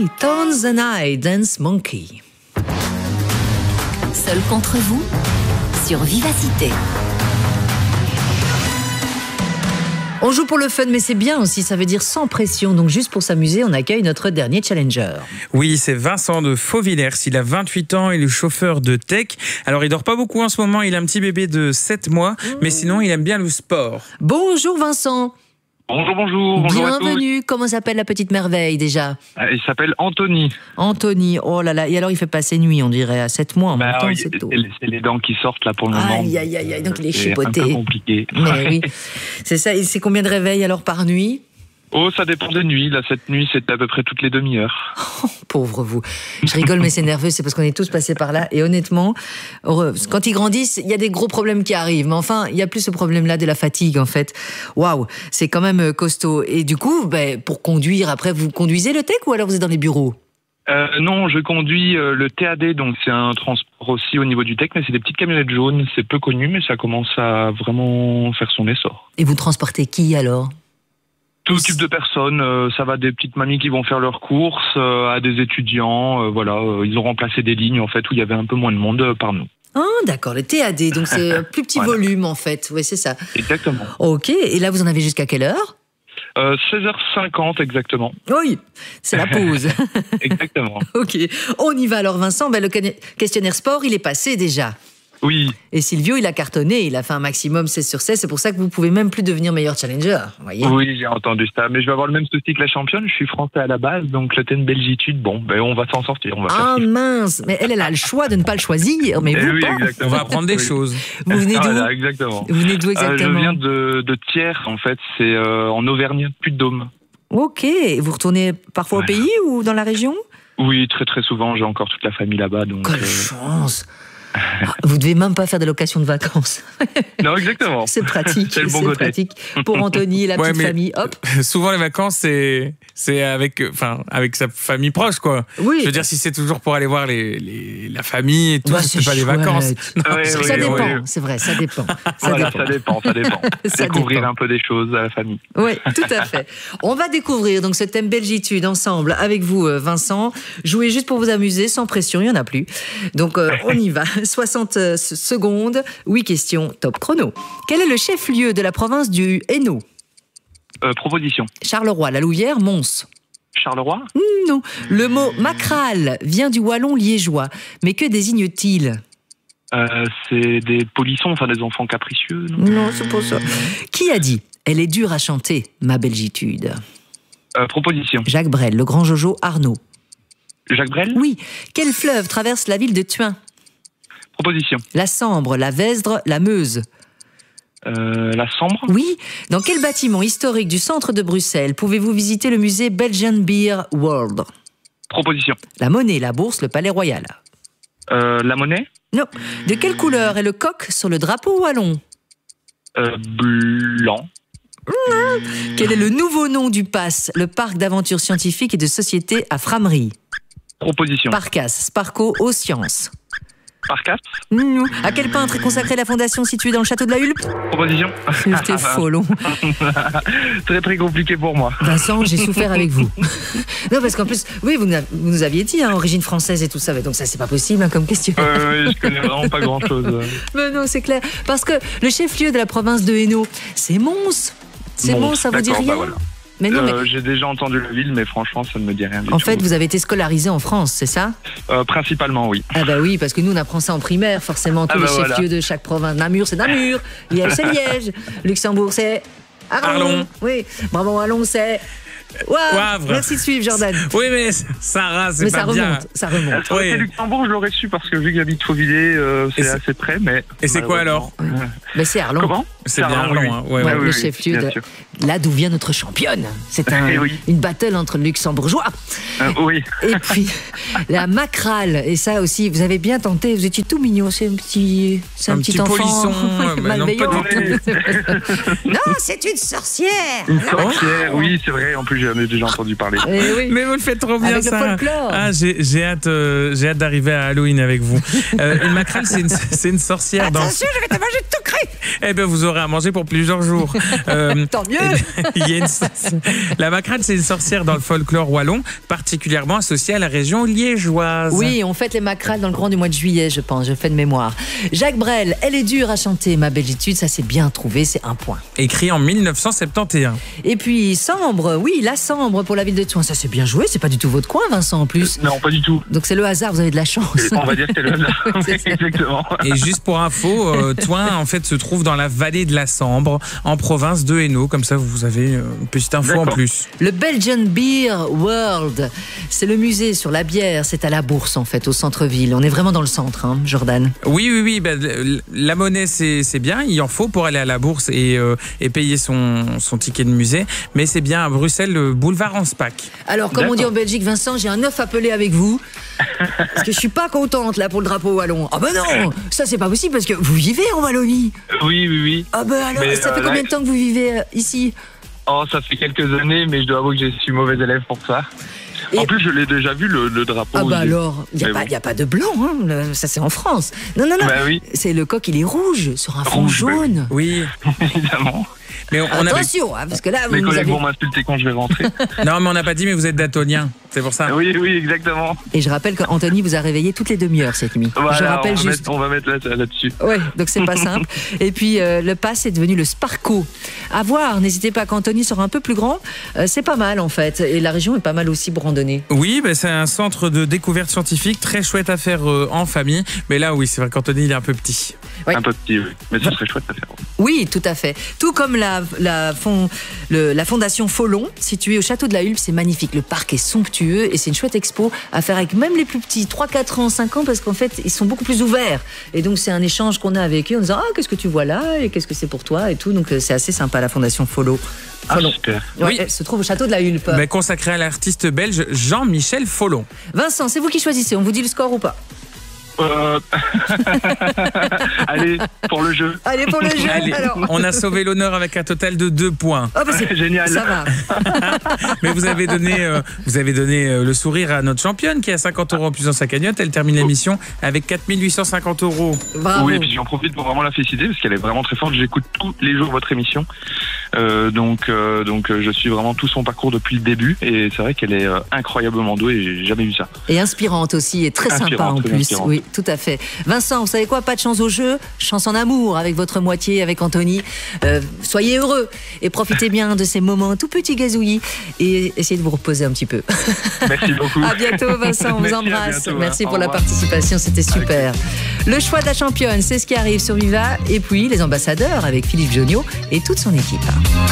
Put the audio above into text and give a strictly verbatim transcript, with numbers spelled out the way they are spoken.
Oui, Tones and I, Dance Monkey. Seul contre vous, sur Vivacité. On joue pour le fun, mais c'est bien aussi, ça veut dire sans pression. Donc juste pour s'amuser, on accueille notre dernier challenger. Oui, c'est Vincent de Fauvillers. Il a vingt-huit ans, il est chauffeur de tech. Alors il dort pas beaucoup en ce moment, il a un petit bébé de sept mois, mmh. mais sinon il aime bien le sport. Bonjour Vincent. Bonjour, bonjour. bonjour Bienvenue. Comment s'appelle la petite merveille déjà? Il s'appelle Anthony. Anthony, oh là là. Et alors il fait passer nuit, on dirait, à sept mois en bah, même temps, oui, c'est tôt. C'est les dents qui sortent là pour le moment. Aïe, aïe, aïe, aïe. Donc il est chipoté. C'est un peu compliqué. Mais oui, c'est ça. Et c'est combien de réveils alors par nuit? Oh, ça dépend des nuits. Là, cette nuit, c'est à peu près toutes les demi-heures. Oh, pauvre vous. Je rigole, mais c'est nerveux. C'est parce qu'on est tous passés par là. Et honnêtement, quand ils grandissent, il y a des gros problèmes qui arrivent. Mais enfin, il n'y a plus ce problème-là de la fatigue, en fait. Waouh, c'est quand même costaud. Et du coup, ben, pour conduire, après, vous conduisez le tech ou alors vous êtes dans les bureaux? Euh, non, je conduis euh, le T A D, donc c'est un transport aussi au niveau du tech, mais c'est des petites camionnettes jaunes. C'est peu connu, mais ça commence à vraiment faire son essor. Et vous transportez qui alors? Tout type de personnes, euh, ça va des petites mamies qui vont faire leurs courses, euh, à des étudiants, euh, voilà, euh, ils ont remplacé des lignes en fait où il y avait un peu moins de monde euh, par nous. Ah d'accord, le T A D, donc c'est un plus petit voilà. volume en fait, oui c'est ça. Exactement. Ok, et là vous en avez jusqu'à quelle heure? euh, seize heures cinquante exactement. Oui, c'est la pause. Exactement. Ok, on y va alors Vincent, ben, le questionnaire sport il est passé déjà. Oui. Et Silvio, il a cartonné, il a fait un maximum seize sur seize, c'est pour ça que vous pouvez même plus devenir meilleur challenger, voyez. Oui, j'ai entendu ça, mais je vais avoir le même souci que la championne, je suis français à la base, donc le thème belgitude, bon, ben on va s'en sortir, on va Ah faire mince, mais elle, elle a le choix de ne pas le choisir, mais vous oui, pas. Exactement. On va apprendre des oui. choses. Vous venez d'où? Voilà, exactement. Vous venez d'où exactement? euh, Je viens de, de Thiers, en fait, c'est euh, en Auvergne, Puy-de-Dôme. Ok, et vous retournez parfois voilà. au pays ou dans la région? Oui, très très souvent, j'ai encore toute la famille là-bas. Donc, Quelle euh... chance! Vous devez même pas faire de location de vacances. Non, exactement. C'est pratique. C'est le bon côté. Pratique pour Anthony et la ouais, petite famille. Hop. Souvent les vacances c'est c'est avec enfin avec sa famille proche quoi. Oui. Je veux dire si c'est toujours pour aller voir les, les la famille et tout, bah, c'est pas des vacances. Non, ouais, ça oui, dépend. Oui. C'est vrai, ça dépend. Ça voilà, dépend. ça dépend, ça dépend. ça Découvrir dépend. un peu des choses à la famille. Oui, tout à fait. On va découvrir donc ce thème belgitude ensemble avec vous, Vincent. Jouez juste pour vous amuser, sans pression, il y en a plus. Donc euh, on y va. soixante secondes, huit questions, top chrono. Quel est le chef-lieu de la province du Hainaut? euh, Proposition. Charleroi, La Louvière, Mons. Charleroi? Non. Le mot macral vient du wallon liégeois. Mais que désigne-t-il? euh, C'est des polissons, enfin des enfants capricieux. Non, non c'est pas ça. Qui a dit « Elle est dure à chanter, ma belgitude » euh, Proposition. Jacques Brel, le grand Jojo, Arnaud. Jacques Brel? Oui. Quel fleuve traverse la ville de Thuin? Proposition. La Sambre, la Vesdre, la Meuse. Euh, la Sambre? Oui. Dans quel bâtiment historique du centre de Bruxelles pouvez-vous visiter le musée Belgian Beer World? Proposition. La Monnaie, la Bourse, le Palais Royal. Euh, la Monnaie? Non. De quelle couleur est le coq sur le drapeau wallon? euh, Blanc. Mmh. Quel est le nouveau nom du P A S, le parc d'aventures scientifiques et de société à Frameries? Proposition. Parcas, Sparco, Eaux-Sciences. Parcas? Mmh. À quel peintre est consacrée la fondation située dans le château de la Hulpe? Proposition. C'était faux long. Très très compliqué pour moi. Vincent, j'ai souffert avec vous. Non, parce qu'en plus, oui, vous, vous nous aviez dit, hein, origine française et tout ça, donc ça, c'est pas possible hein, comme question. Euh, oui, je connais vraiment pas grand chose. Mais non, c'est clair. Parce que le chef-lieu de la province de Hainaut, c'est Mons. C'est Mons, ça vous dit rien? Bah voilà. Mais non, mais... euh, J'ai déjà entendu la ville, mais franchement, ça ne me dit rien du En tout. fait, vous avez été scolarisé en France, c'est ça? euh, Principalement, oui. Ah bah oui, parce que nous, on apprend ça en primaire, forcément, tous ah bah les chefs-lieux voilà. de chaque province. Namur, c'est Namur. Liège, c'est Liège. Luxembourg, c'est Arlon. Arlon. Oui. Brabant Wallon, c'est... Wavre. Wavre. Merci de suivre, Jordan. Oui, mais Sarah, c'est mais pas ça remonte, bien. Ça remonte. Ça aurait été Luxembourg, je l'aurais su parce que vu que j'habite Fauvillers, euh, c'est assez près, mais... Et c'est quoi alors? Oui. Mais c'est Arlon. Comment? C'est bien Arlon, oui. hein. ouais, ouais, ouais, le oui, chef-lieu oui, de... Là d'où vient notre championne. C'est un, oui. une battle entre luxembourgeois. Euh, oui. Et puis la macrale. Et ça aussi, vous avez bien tenté. Vous étiez tout mignon. C'est un petit, c'est un, un petit, petit enfant polisson, malveillant. Non, pas du tout. Non, c'est une sorcière. Une sorcière, oui, c'est vrai. En plus, j'en ai déjà entendu parler. Eh oui. Mais vous le faites trop bien, avec ça. Le folklore. Ah, j'ai, j'ai hâte, euh, j'ai hâte d'arriver à Halloween avec vous. Euh, une macrale, c'est une, c'est une sorcière. Attention, dans... je vais te manger tout cru. Eh bien, vous aurez à manger pour plusieurs jours. Euh, Tant mieux. il y a une... La macrade, c'est une sorcière dans le folklore wallon, particulièrement associée à la région liégeoise. Oui, on fête les macrales dans le courant du mois de juillet, je pense, je fais de mémoire. Jacques Brel, elle est dure à chanter, ma belgitude, ça c'est bien trouvé, c'est un point. Écrit en mille neuf cent soixante et onze. Et puis Sambre, oui, la Sambre pour la ville de Toin, ça c'est bien joué, c'est pas du tout votre coin, Vincent, en plus. Non, pas du tout. Donc c'est le hasard, vous avez de la chance. On va dire que c'est le hasard. C'est ça. Exactement. Et juste pour info, euh, Toin en fait se trouve dans la vallée de la Sambre, en province de Hainaut. Comme ça, vous avez euh, une petite info en D'accord. plus. Le Belgian Beer World, c'est le musée sur la bière, c'est à la Bourse en fait, au centre-ville. On est vraiment dans le centre, hein, Jordan. Oui, oui, oui. Ben, la monnaie, c'est c'est bien. Il en faut pour aller à la bourse et, euh, et payer son, son ticket de musée. Mais c'est bien à Bruxelles, le boulevard Anspach. Alors, comme on dit en Belgique, Vincent, j'ai un œuf appelé avec vous. Parce que je suis pas contente là pour le drapeau wallon. Ah ben non, ça c'est pas possible parce que vous vivez en Wallonie. Oui, oui, oui. Ah ben alors, Mais, ça fait euh, combien là- de temps que vous vivez euh, ici? Oh, ça fait quelques années, mais je dois avouer que je suis mauvais élève pour ça. Et- En plus, je l'ai déjà vu, le, le drapeau. Ah bah il est- alors, il n'y a, Mais pas- bon. y a pas de blanc, hein, le- ça c'est en France. Non, non, non, Bah oui. c'est le coq, il est rouge sur un fond Rouge, bah oui. jaune. Oui, Évidemment. mais on, on avait... Attention, hein, parce que là, vous Mes nous collègues avez... vont m'insulter quand je vais rentrer. Non, mais on n'a pas dit, mais vous êtes daltonien. C'est pour ça. Oui, oui, exactement. Et je rappelle qu'Anthony vous a réveillé toutes les demi-heures cette nuit. Voilà, je rappelle on, va juste. mettre, on va mettre là- là-dessus. Oui, donc c'est pas simple. Et puis euh, le pass est devenu le Sparco. À voir, n'hésitez pas qu'Anthony sera un peu plus grand. Euh, c'est pas mal en fait. Et la région est pas mal aussi pour randonner. Oui, ben c'est un centre de découverte scientifique très chouette à faire euh, en famille. Mais là, oui, c'est vrai qu'Anthony, il est un peu petit. Ouais. Un peu petit, oui. Mais ce serait chouette à faire. Oui, tout à fait. Tout comme la, la, fond- le- la fondation Follon, située au château de la Hulpe, c'est magnifique. Le parc est somptueux et c'est une chouette expo à faire avec même les plus petits, trois, quatre ans, cinq ans, parce qu'en fait, ils sont beaucoup plus ouverts. Et donc, c'est un échange qu'on a avec eux en disant ah, qu'est-ce que tu vois là et qu'est-ce que c'est pour toi et tout. Donc, euh, c'est assez sympa, la fondation Follon. Ah, Follon. super. Ouais, Oui. elle se trouve au château de la Hulpe. Ben, consacré à l'artiste belge Jean-Michel Follon. Vincent, c'est vous qui choisissez. On vous dit le score ou pas? Euh... Allez, pour le jeu. Allez, pour le jeu. Allez, Alors. on a sauvé l'honneur avec un total de deux points. Ah bah c'est Génial. Ça va. Mais vous avez donné, euh, vous avez donné euh, le sourire à notre championne qui a cinquante euros en plus dans sa cagnotte. Elle termine l'émission avec quatre mille huit cent cinquante euros. Bravo. Oui, et puis j'en profite pour vraiment la féliciter parce qu'elle est vraiment très forte. J'écoute tous les jours votre émission. Euh, donc, euh, donc euh, je suis vraiment tout son parcours depuis le début. Et c'est vrai qu'elle est euh, incroyablement douée et j'ai jamais vu ça. Et inspirante aussi, et très sympa Inspirante, en très plus. inspirante. Oui, tout à fait. Vincent, vous savez quoi? Pas de chance au jeu, chance en amour avec votre moitié, avec Anthony. Euh, soyez heureux et profitez bien de ces moments tout petits gazouillis et essayez de vous reposer un petit peu. Merci beaucoup. À bientôt Vincent, on vous Merci, à embrasse. bientôt, hein. Merci Au pour la revoir. participation, c'était super. Le choix de la championne, c'est ce qui arrive sur Viva. Et puis les ambassadeurs avec Philippe Jonio et toute son équipe.